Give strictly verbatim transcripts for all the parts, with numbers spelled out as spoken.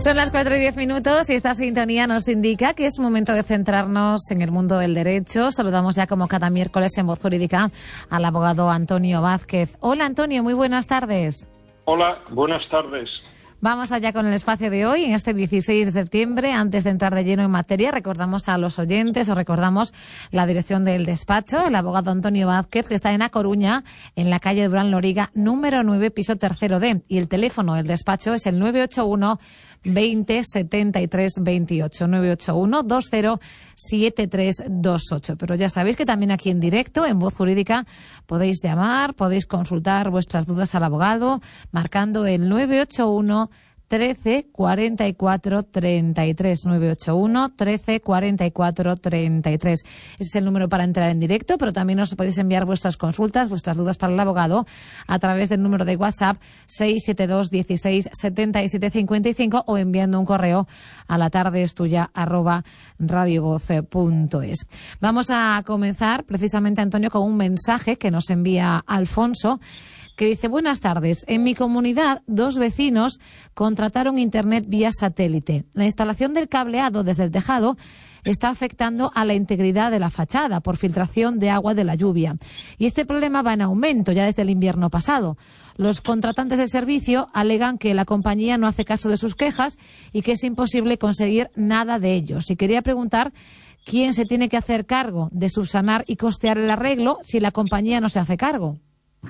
Son las cuatro y diez minutos y esta sintonía nos indica que es momento de centrarnos en el mundo del derecho. Saludamos ya como cada miércoles en Voz Jurídica al abogado Antonio Vázquez. Hola Antonio, muy buenas tardes. Hola, buenas tardes. Vamos allá con el espacio de hoy, en este dieciséis de septiembre. Antes de entrar de lleno en materia, recordamos a los oyentes o recordamos la dirección del despacho, el abogado Antonio Vázquez, que está en A Coruña, en la calle Durán Loriga, número nueve, piso tercero D. Y el teléfono del despacho es el nueve ocho uno veinte setenta y tres veintiocho, nueve ocho uno veinte setenta y tres veintiocho. Pero ya sabéis que también aquí en directo, en Voz Jurídica, podéis llamar, podéis consultar vuestras dudas al abogado, marcando el nueve ocho uno trece cuarenta y cuatro treinta y tres, nueve ocho uno trece cuarenta y cuatro treinta y tres. Ese es el número para entrar en directo, pero también os podéis enviar vuestras consultas, vuestras dudas para el abogado a través del número de WhatsApp seis siete dos dieciséis setenta y siete cincuenta y cinco o enviando un correo a la tarde es tuya arroba radiovoz punto es. Vamos a comenzar precisamente, Antonio, con un mensaje que nos envía Alfonso, que dice: buenas tardes. En mi comunidad, dos vecinos contrataron internet vía satélite. La instalación del cableado desde el tejado está afectando a la integridad de la fachada por filtración de agua de la lluvia. Y este problema va en aumento ya desde el invierno pasado. Los contratantes de servicio alegan que la compañía no hace caso de sus quejas y que es imposible conseguir nada de ellos. Y quería preguntar quién se tiene que hacer cargo de subsanar y costear el arreglo si la compañía no se hace cargo.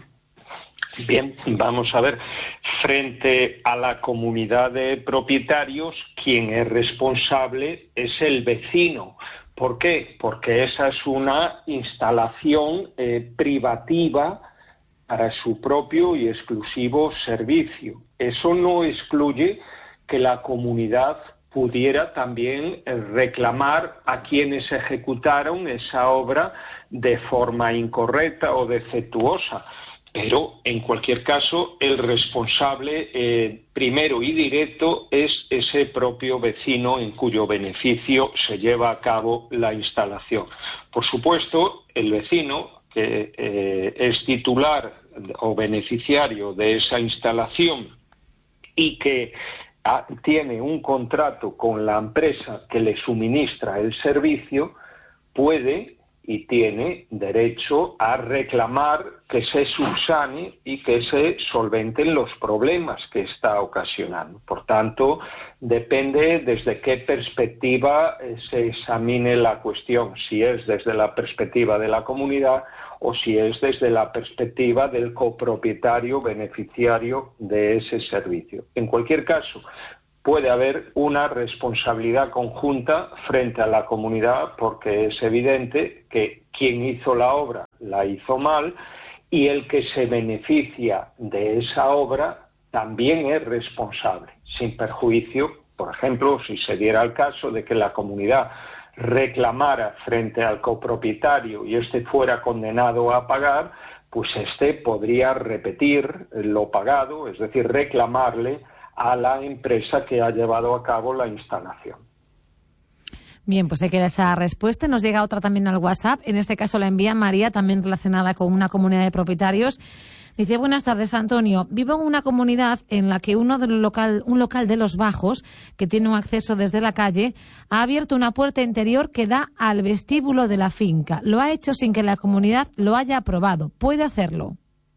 Bien, vamos a ver, frente a la comunidad de propietarios, quien es responsable es el vecino. ¿Por qué? Porque esa es una instalación eh, privativa para su propio y exclusivo servicio. Eso no excluye que la comunidad pudiera también reclamar a quienes ejecutaron esa obra de forma incorrecta o defectuosa. Pero, en cualquier caso, el responsable eh, primero y directo es ese propio vecino en cuyo beneficio se lleva a cabo la instalación. Por supuesto, el vecino, que eh, es titular o beneficiario de esa instalación y que ah, tiene un contrato con la empresa que le suministra el servicio, puede y tiene derecho a reclamar que se subsane y que se solventen los problemas que está ocasionando. Por tanto, depende desde qué perspectiva se examine la cuestión, si es desde la perspectiva de la comunidad o si es desde la perspectiva del copropietario beneficiario de ese servicio. En cualquier caso, puede haber una responsabilidad conjunta frente a la comunidad porque es evidente que quien hizo la obra la hizo mal y el que se beneficia de esa obra también es responsable, sin perjuicio, por ejemplo, si se diera el caso de que la comunidad reclamara frente al copropietario y éste fuera condenado a pagar, pues éste podría repetir lo pagado, es decir, reclamarle a la empresa que ha llevado a cabo la instalación. Bien, pues ahí queda esa respuesta. Nos llega otra también al WhatsApp. En este caso la envía María, también relacionada con una comunidad de propietarios. Dice: buenas tardes, Antonio. Vivo en una comunidad en la que uno del local, un local de Los Bajos, que tiene un acceso desde la calle, ha abierto una puerta interior que da al vestíbulo de la finca. Lo ha hecho sin que la comunidad lo haya aprobado. ¿Puede hacerlo?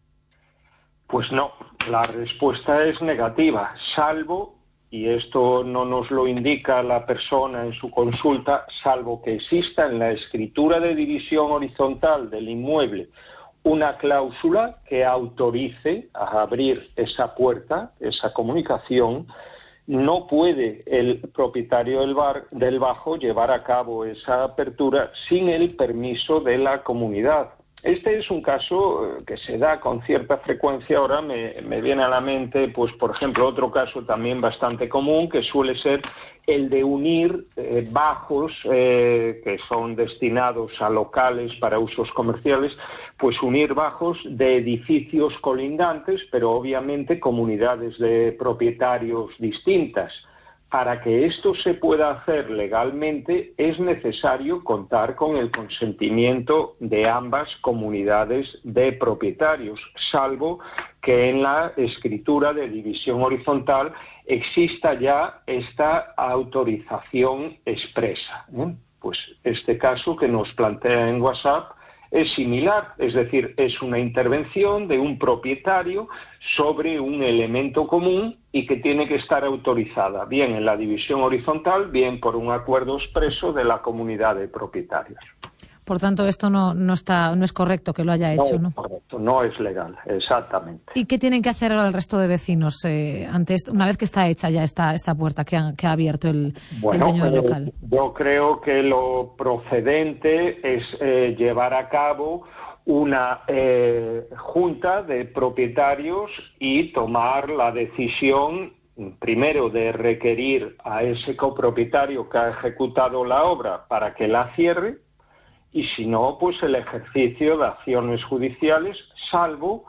Pues no, la respuesta es negativa, salvo, y esto no nos lo indica la persona en su consulta, salvo que exista en la escritura de división horizontal del inmueble una cláusula que autorice a abrir esa puerta, esa comunicación. No puede el propietario del, bar, del bajo llevar a cabo esa apertura sin el permiso de la comunidad. Este es un caso que se da con cierta frecuencia. Ahora me, me viene a la mente, pues por ejemplo, otro caso también bastante común, que suele ser el de unir eh, bajos eh, que son destinados a locales para usos comerciales, pues unir bajos de edificios colindantes, pero obviamente comunidades de propietarios distintas. Para que esto se pueda hacer legalmente es necesario contar con el consentimiento de ambas comunidades de propietarios, salvo que en la escritura de división horizontal exista ya esta autorización expresa, ¿eh? Pues este caso que nos plantea en WhatsApp es similar, es decir, es una intervención de un propietario sobre un elemento común y que tiene que estar autorizada, bien en la división horizontal, bien por un acuerdo expreso de la comunidad de propietarios. Por tanto, esto no, no está, no es correcto que lo haya hecho, ¿no? No es correcto, no es legal, exactamente. ¿Y qué tienen que hacer ahora el resto de vecinos eh, ante esto, una vez que está hecha ya esta, esta puerta que ha, que ha abierto el, bueno, el dueño del eh, local? Yo creo que lo procedente es eh, llevar a cabo una eh, junta de propietarios y tomar la decisión primero de requerir a ese copropietario que ha ejecutado la obra para que la cierre, y si no, pues el ejercicio de acciones judiciales, salvo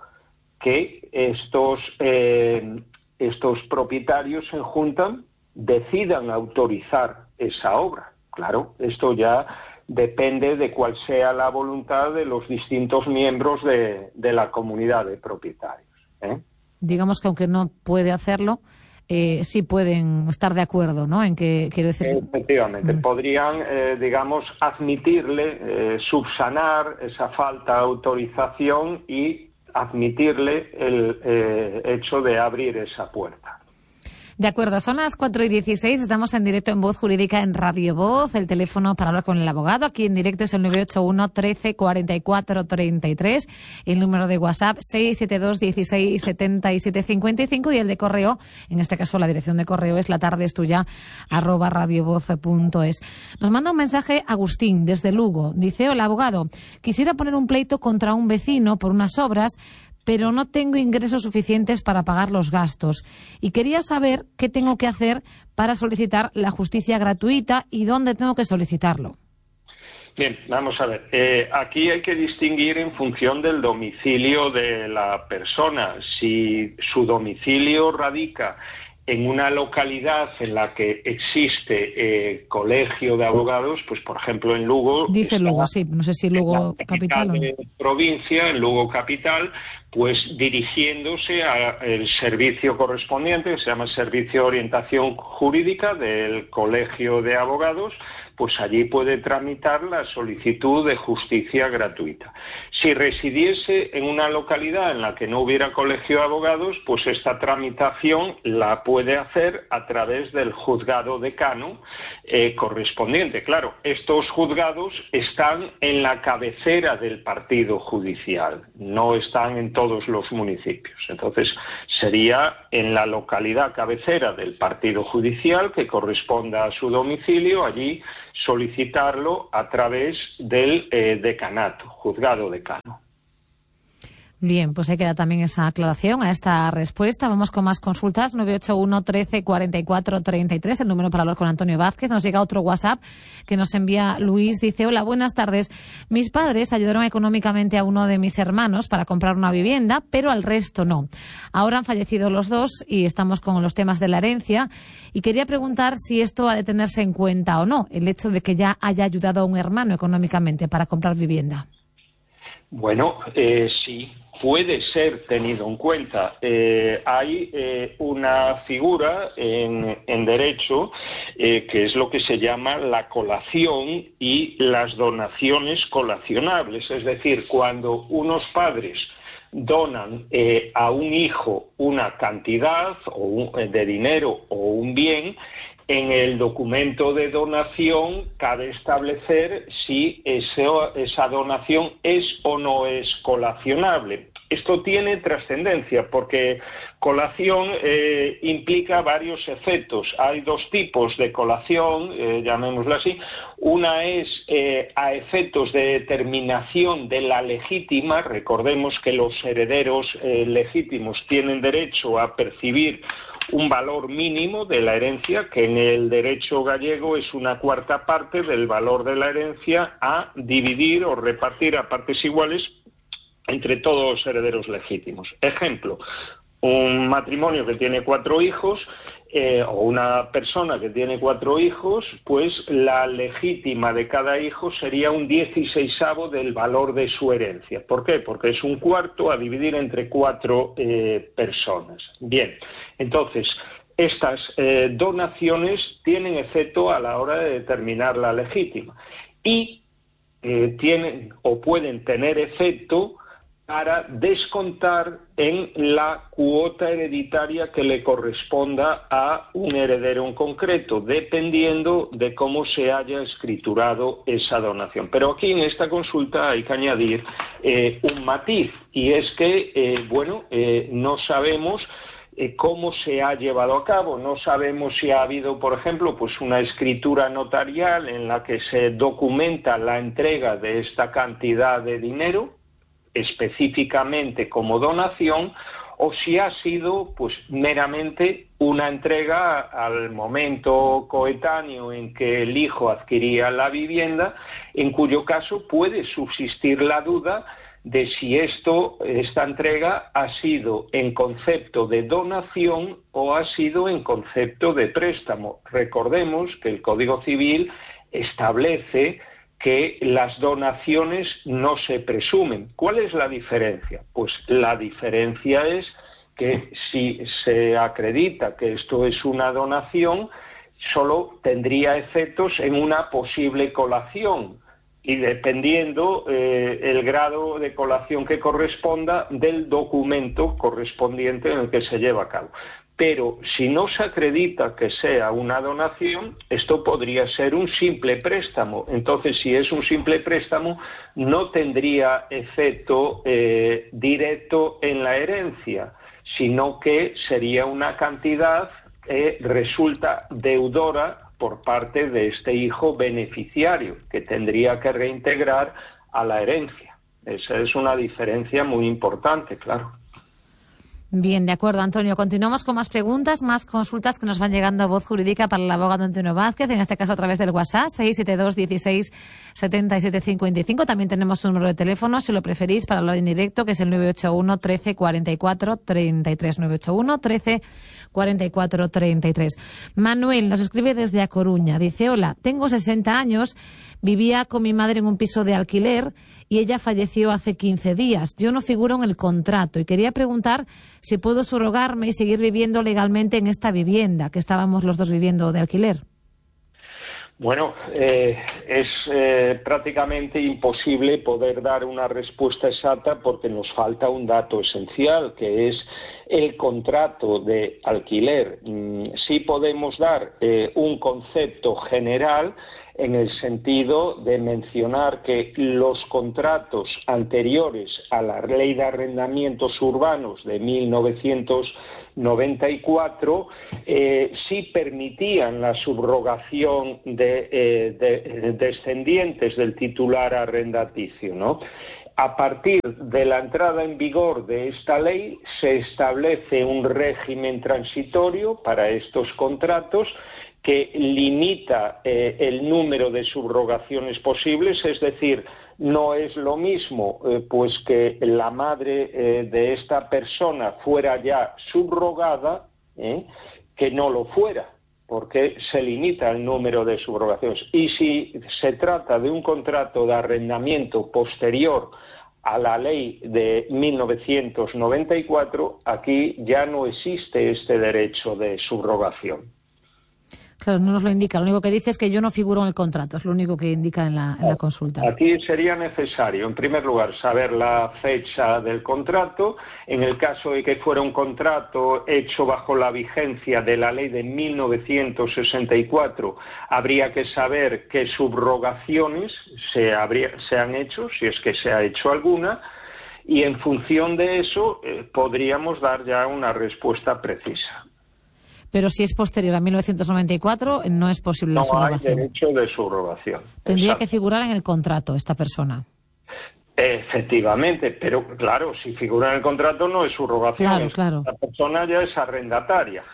que estos, eh, estos propietarios en junta decidan autorizar esa obra. Claro, esto ya depende de cuál sea la voluntad de los distintos miembros de, de la comunidad de propietarios, ¿eh? Digamos que aunque no puede hacerlo, Eh, sí pueden estar de acuerdo, ¿no? En que, quiero decir... Efectivamente, mm. podrían, eh, digamos, admitirle, eh, subsanar esa falta de autorización y admitirle el eh, hecho de abrir esa puerta. De acuerdo, son las cuatro y dieciséis, estamos en directo en Voz Jurídica en Radio Voz. El teléfono para hablar con el abogado aquí en directo es el nueve ocho uno, trece, cuarenta y cuatro, treinta y tres. El número de WhatsApp seis siete dos, dieciséis, setenta y siete, cincuenta y cinco. Y el de correo, en este caso la dirección de correo es latardestuya arroba radiovoz punto es. Nos manda un mensaje Agustín desde Lugo. Dice: hola abogado, quisiera poner un pleito contra un vecino por unas obras, pero no tengo ingresos suficientes para pagar los gastos. Y quería saber qué tengo que hacer para solicitar la justicia gratuita y dónde tengo que solicitarlo. Bien, vamos a ver. Eh, aquí hay que distinguir en función del domicilio de la persona. Si su domicilio radica en una localidad en la que existe eh, colegio de abogados, pues por ejemplo en Lugo... Dice Lugo, sí, no sé si Lugo capital o no. En provincia, en Lugo capital, pues dirigiéndose al servicio correspondiente, que se llama Servicio de Orientación Jurídica del Colegio de Abogados, pues allí puede tramitar la solicitud de justicia gratuita. Si residiese en una localidad en la que no hubiera colegio de abogados, pues esta tramitación la puede hacer a través del juzgado decano eh, correspondiente. Claro, estos juzgados están en la cabecera del partido judicial, no están en todos los municipios. Entonces, sería en la localidad cabecera del partido judicial que corresponda a su domicilio, allí solicitarlo a través del eh, decanato, juzgado decano. Bien, pues ahí queda también esa aclaración a esta respuesta. Vamos con más consultas. nueve ocho uno, trece, cuarenta y cuatro, treinta y tres, el número para hablar con Antonio Vázquez. Nos llega otro WhatsApp que nos envía Luis. Dice: hola, buenas tardes. Mis padres ayudaron económicamente a uno de mis hermanos para comprar una vivienda, pero al resto no. Ahora han fallecido los dos y estamos con los temas de la herencia. Y quería preguntar si esto ha de tenerse en cuenta o no, el hecho de que ya haya ayudado a un hermano económicamente para comprar vivienda. Bueno, eh, sí. Puede ser tenido en cuenta. Eh, hay eh, una figura en, en derecho eh, que es lo que se llama la colación y las donaciones colacionables. Es decir, cuando unos padres donan eh, a un hijo una cantidad o un, de dinero o un bien, en el documento de donación cabe establecer si ese, esa donación es o no es colacionable. Esto tiene trascendencia porque colación eh, implica varios efectos. Hay dos tipos de colación, eh, llamémosla así. Una es eh, a efectos de determinación de la legítima. Recordemos que los herederos eh, legítimos tienen derecho a percibir un valor mínimo de la herencia, que en el derecho gallego es una cuarta parte del valor de la herencia a dividir o repartir a partes iguales entre todos los herederos legítimos. Ejemplo, un matrimonio que tiene cuatro hijos eh, o una persona que tiene cuatro hijos, pues la legítima de cada hijo sería un dieciseisavo del valor de su herencia. ¿Por qué? Porque es un cuarto a dividir entre cuatro eh, personas. Bien, entonces, estas eh, donaciones tienen efecto a la hora de determinar la legítima y eh, tienen o pueden tener efecto para descontar en la cuota hereditaria que le corresponda a un heredero en concreto, dependiendo de cómo se haya escriturado esa donación. Pero aquí en esta consulta hay que añadir eh, un matiz, y es que, eh, bueno, eh, no sabemos eh, cómo se ha llevado a cabo, no sabemos si ha habido, por ejemplo, pues una escritura notarial en la que se documenta la entrega de esta cantidad de dinero, específicamente como donación, o si ha sido pues meramente una entrega al momento coetáneo en que el hijo adquiría la vivienda, en cuyo caso puede subsistir la duda de si esto, esta entrega ha sido en concepto de donación o ha sido en concepto de préstamo. Recordemos que el Código Civil establece que las donaciones no se presumen. ¿Cuál es la diferencia? Pues la diferencia es que si se acredita que esto es una donación, solo tendría efectos en una posible colación y dependiendo eh, el grado de colación que corresponda del documento correspondiente en el que se lleva a cabo. Pero si no se acredita que sea una donación, esto podría ser un simple préstamo. Entonces, si es un simple préstamo, no tendría efecto eh, directo en la herencia, sino que sería una cantidad que resulta deudora por parte de este hijo beneficiario, que tendría que reintegrar a la herencia. Esa es una diferencia muy importante, claro. Bien, de acuerdo, Antonio. Continuamos con más preguntas, más consultas que nos van llegando a Voz Jurídica para el abogado Antonio Vázquez, en este caso a través del WhatsApp, seis siete dos, dieciséis, setenta y siete cincuenta y cinco. También tenemos un número de teléfono, si lo preferís, para hablar en directo, que es el nueve ocho uno, trece, cuarenta y cuatro, treinta y tres. nueve ocho uno, trece, cuarenta y cuatro, treinta y tres. Manuel nos escribe desde A Coruña. Dice, hola, tengo sesenta años, vivía con mi madre en un piso de alquiler y ella falleció hace quince días. Yo no figuro en el contrato y quería preguntar si puedo subrogarme y seguir viviendo legalmente en esta vivienda que estábamos los dos viviendo de alquiler. Bueno, eh, es eh, prácticamente imposible poder dar una respuesta exacta porque nos falta un dato esencial, que es el contrato de alquiler. Mm, sí podemos dar eh, un concepto general en el sentido de mencionar que los contratos anteriores a la Ley de Arrendamientos Urbanos de mil novecientos noventa y cuatro eh, sí permitían la subrogación de, eh, de descendientes del titular arrendaticio, ¿no? A partir de la entrada en vigor de esta ley se establece un régimen transitorio para estos contratos que limita eh, el número de subrogaciones posibles, es decir, no es lo mismo eh, pues que la madre eh, de esta persona fuera ya subrogada eh, que no lo fuera, porque se limita el número de subrogaciones. Y si se trata de un contrato de arrendamiento posterior a la ley de mil novecientos noventa y cuatro, aquí ya no existe este derecho de subrogación. Claro, no nos lo indica. Lo único que dice es que yo no figuro en el contrato. Es lo único que indica en la, en la consulta. Aquí sería necesario, en primer lugar, saber la fecha del contrato. En el caso de que fuera un contrato hecho bajo la vigencia de la ley de mil novecientos sesenta y cuatro, habría que saber qué subrogaciones se, habría, se han hecho, si es que se ha hecho alguna, y en función de eso eh, podríamos dar ya una respuesta precisa. Pero si es posterior a mil novecientos noventa y cuatro, no es posible no la subrogación. No hay derecho de subrogación. Tendría Exacto. que figurar en el contrato esta persona. Efectivamente, pero claro, si figura en el contrato no es subrogación. Claro, es, claro. La persona ya es arrendataria.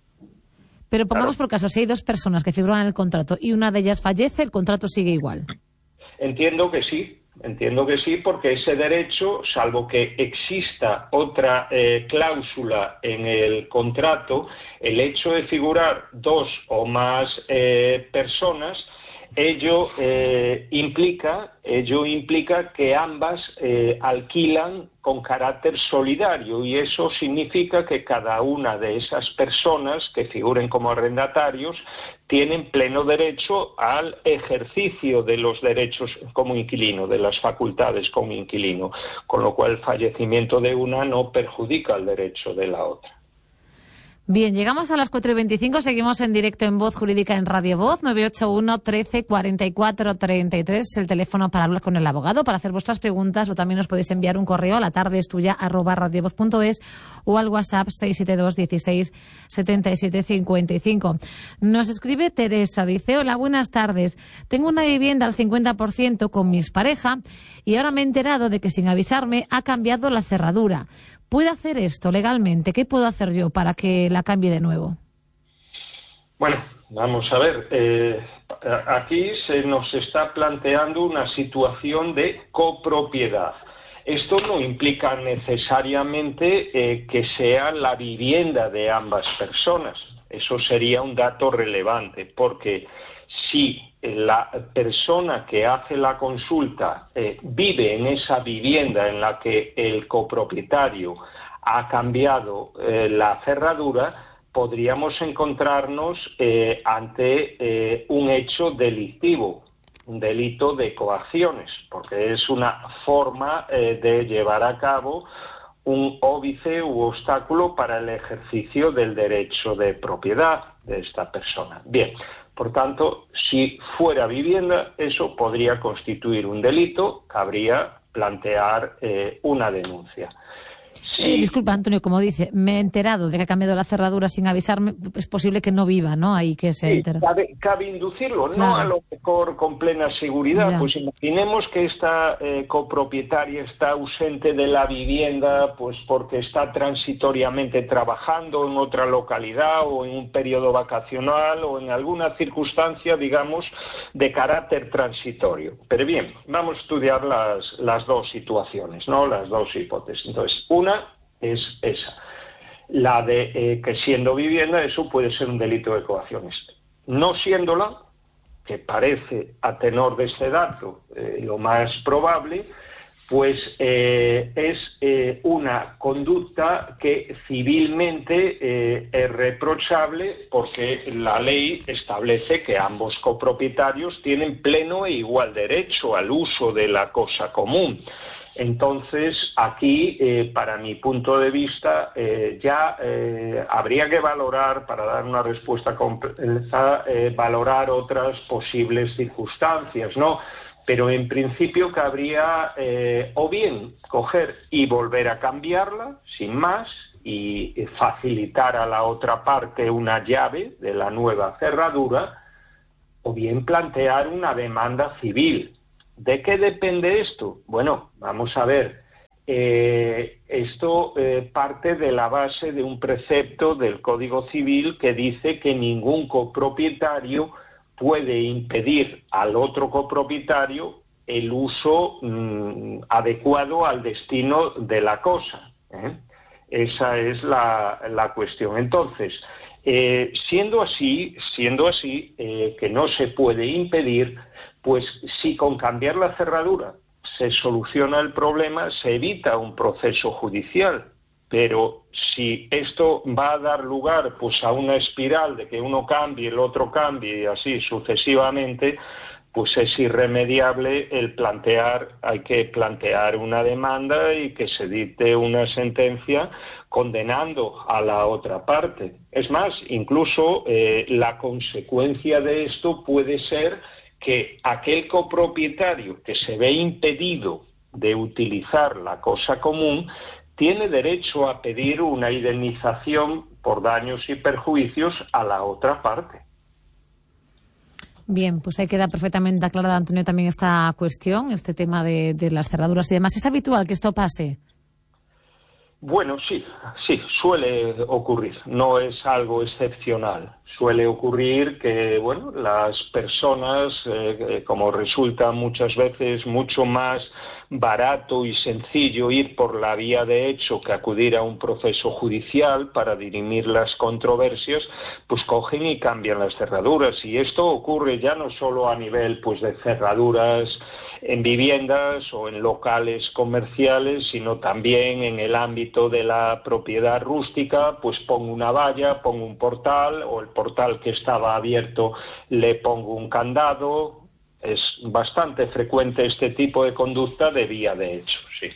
Pero pongamos Claro. por caso, si hay dos personas que figuran en el contrato y una de ellas fallece, el contrato sigue igual. Entiendo que sí. Entiendo que sí, porque ese derecho, salvo que exista otra eh, cláusula en el contrato, el hecho de figurar dos o más eh, personas ello eh, implica, ello implica que ambas eh, alquilan con carácter solidario, y eso significa que cada una de esas personas que figuren como arrendatarios tienen pleno derecho al ejercicio de los derechos como inquilino, de las facultades como inquilino, con lo cual el fallecimiento de una no perjudica el derecho de la otra. Bien, llegamos a las cuatro y veinticinco, seguimos en directo en Voz Jurídica en Radio Voz, nueve ocho uno, trece, cuarenta y cuatro, treinta y tres, es el teléfono para hablar con el abogado, para hacer vuestras preguntas, o también os podéis enviar un correo a la tarde es tuya arroba radiovoz punto es o al WhatsApp seis siete dos, dieciséis, setenta y siete, cincuenta y cinco. Nos escribe Teresa, dice: hola, buenas tardes, tengo una vivienda al cincuenta por ciento con mi expareja y ahora me he enterado de que sin avisarme ha cambiado la cerradura. ¿Puede hacer esto legalmente? ¿Qué puedo hacer yo para que la cambie de nuevo? Bueno, vamos a ver. Eh, aquí se nos está planteando una situación de copropiedad. Esto no implica necesariamente eh, que sea la vivienda de ambas personas. Eso sería un dato relevante, porque si la persona que hace la consulta eh, vive en esa vivienda en la que el copropietario ha cambiado eh, la cerradura, podríamos encontrarnos eh, ante eh, un hecho delictivo, un delito de coacciones, porque es una forma eh, de llevar a cabo un óbice u obstáculo para el ejercicio del derecho de propiedad de esta persona. Bien, por tanto, si fuera vivienda, eso podría constituir un delito, cabría plantear eh, una denuncia. Sí. Eh, disculpa, Antonio, como dice, me he enterado de que ha cambiado la cerradura sin avisarme, es posible que no viva, ¿no? Ahí que se sí, entera. Cabe, cabe inducirlo, claro. No a lo mejor con plena seguridad. Ya. Pues imaginemos que esta eh, copropietaria está ausente de la vivienda pues porque está transitoriamente trabajando en otra localidad o en un periodo vacacional o en alguna circunstancia, digamos, de carácter transitorio. Pero bien, vamos a estudiar las, las dos situaciones, ¿no? Las dos hipótesis. Entonces, una es esa, la de eh, que siendo vivienda eso puede ser un delito de coacciones. No siéndola, que parece a tenor de este dato eh, lo más probable, pues eh, es eh, una conducta que civilmente eh, es reprochable, porque la ley establece que ambos copropietarios tienen pleno e igual derecho al uso de la cosa común. Entonces, aquí, eh, para mi punto de vista, eh, ya eh, habría que valorar, para dar una respuesta completa, eh, valorar otras posibles circunstancias, ¿no? Pero en principio cabría eh, o bien coger y volver a cambiarla, sin más, y facilitar a la otra parte una llave de la nueva cerradura, o bien plantear una demanda civil. ¿De qué depende esto? Bueno, vamos a ver. Eh, esto eh, parte de la base de un precepto del Código Civil que dice que ningún copropietario puede impedir al otro copropietario el uso mmm, adecuado al destino de la cosa, ¿eh? Esa es la, la cuestión. Entonces, eh, siendo así, siendo así eh, que no se puede impedir, pues si con cambiar la cerradura se soluciona el problema, se evita un proceso judicial. Pero si esto va a dar lugar pues a una espiral de que uno cambie, el otro cambie y así sucesivamente, pues es irremediable el plantear, hay que plantear una demanda y que se dicte una sentencia condenando a la otra parte. Es más, incluso eh, la consecuencia de esto puede ser que aquel copropietario que se ve impedido de utilizar la cosa común tiene derecho a pedir una indemnización por daños y perjuicios a la otra parte. Bien, pues ahí queda perfectamente aclarada, Antonio, también esta cuestión, este tema de, de las cerraduras y demás. ¿Es habitual que esto pase? Bueno, sí, sí, suele ocurrir, no es algo excepcional. Suele ocurrir que, bueno, las personas, eh, como resulta muchas veces mucho más barato y sencillo ir por la vía de hecho que acudir a un proceso judicial para dirimir las controversias, pues cogen y cambian las cerraduras. Y esto ocurre ya no solo a nivel pues de cerraduras en viviendas o en locales comerciales, sino también en el ámbito de la propiedad rústica, pues pongo una valla, pongo un portal, o el portal que estaba abierto le pongo un candado. Es bastante frecuente este tipo de conducta de vía de hecho, sí.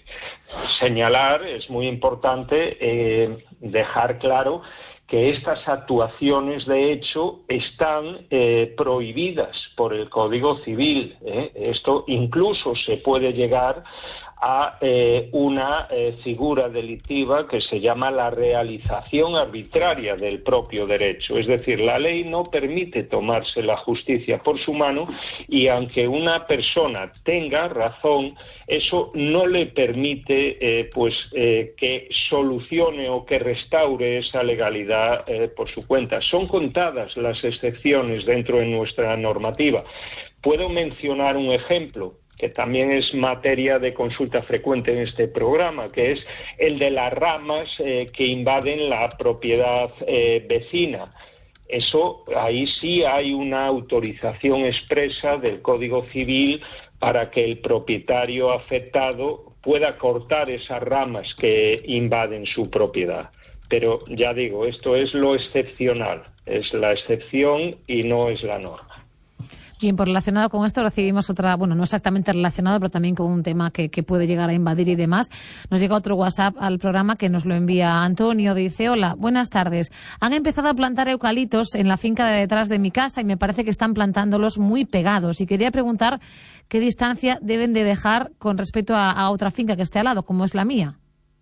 Señalar, es muy importante eh, dejar claro que estas actuaciones de hecho están eh, prohibidas por el Código Civil. ¿eh? Esto incluso se puede llegar a eh, una eh, figura delictiva que se llama la realización arbitraria del propio derecho. Es decir, la ley no permite tomarse la justicia por su mano y aunque una persona tenga razón, eso no le permite eh, pues eh, que solucione o que restaure esa legalidad eh, por su cuenta. Son contadas las excepciones dentro de nuestra normativa. Puedo mencionar un ejemplo que también es materia de consulta frecuente en este programa, que es el de las ramas eh, que invaden la propiedad eh, vecina. Eso, ahí sí hay una autorización expresa del Código Civil para que el propietario afectado pueda cortar esas ramas que invaden su propiedad. Pero ya digo, esto es lo excepcional, es la excepción y no es la norma. Bien, pues relacionado con esto recibimos otra, bueno, no exactamente relacionado, pero también con un tema que, que puede llegar a invadir y demás. Nos llega otro WhatsApp al programa que nos lo envía Antonio. Dice, hola, buenas tardes. Han empezado a plantar eucaliptos en la finca de detrás de mi casa y me parece que están plantándolos muy pegados. Y quería preguntar qué distancia deben de dejar con respecto a, a otra finca que esté al lado, como es la mía.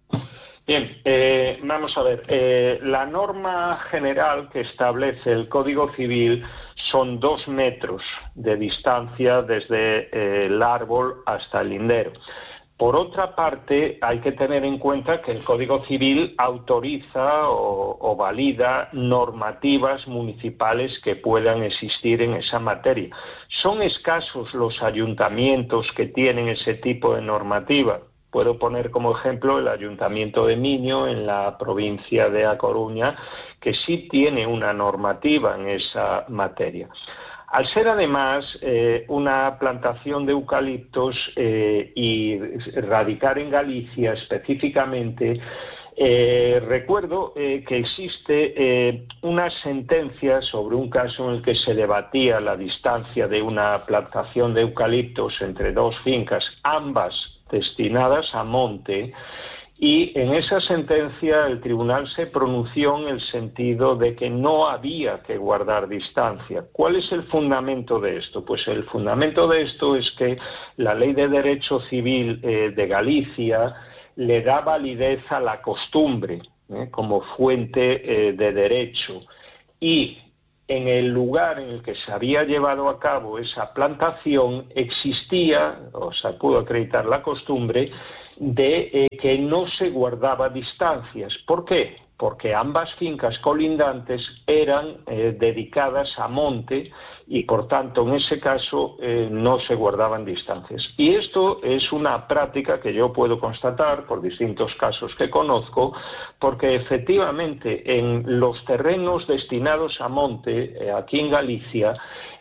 Bien, eh, vamos a ver. Eh, la norma general que establece el Código Civil son dos metros de distancia desde eh, el árbol hasta el lindero. Por otra parte, hay que tener en cuenta que el Código Civil autoriza o, o valida normativas municipales que puedan existir en esa materia. Son escasos los ayuntamientos que tienen ese tipo de normativa. Puedo poner como ejemplo el Ayuntamiento de Miño, en la provincia de A Coruña, que sí tiene una normativa en esa materia. Al ser además eh, una plantación de eucaliptos eh, y radicar en Galicia específicamente, Eh, recuerdo eh, que existe eh, una sentencia sobre un caso en el que se debatía la distancia de una plantación de eucaliptos entre dos fincas, ambas destinadas a monte, y en esa sentencia el tribunal se pronunció en el sentido de que no había que guardar distancia. ¿Cuál es el fundamento de esto? Pues el fundamento de esto es que la Ley de Derecho Civil eh, de Galicia le da validez a la costumbre ¿eh? como fuente eh, de derecho, y en el lugar en el que se había llevado a cabo esa plantación existía, o se pudo acreditar la costumbre, de eh, que no se guardaba distancias. ¿Por qué? Porque ambas fincas colindantes eran eh, dedicadas a monte y, por tanto, en ese caso eh, no se guardaban distancias. Y esto es una práctica que yo puedo constatar por distintos casos que conozco, porque efectivamente en los terrenos destinados a monte, eh, aquí en Galicia,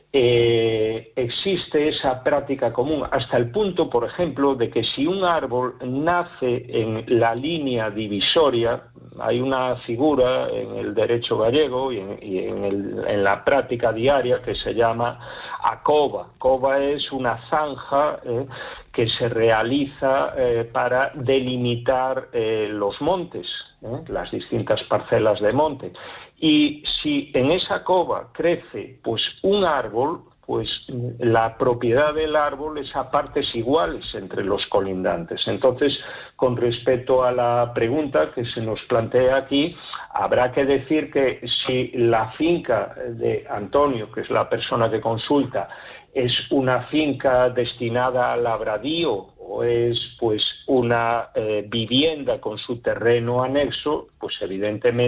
Eh, existe esa práctica común, hasta el punto, por ejemplo, de que si un árbol nace en la línea divisoria, hay una figura en el derecho gallego y en, y en, el, en la práctica diaria que se llama acoba. Acoba es una zanja eh, que se realiza eh, para delimitar eh, los montes, eh, las distintas parcelas de monte. Y si en esa cova crece pues un árbol, pues la propiedad del árbol es a partes iguales entre los colindantes. Entonces, con respecto a la pregunta que se nos plantea aquí, habrá que decir que si la finca de Antonio, que es la persona que consulta, es una finca destinada al labradío o es pues una eh, vivienda con su terreno anexo, pues evidentemente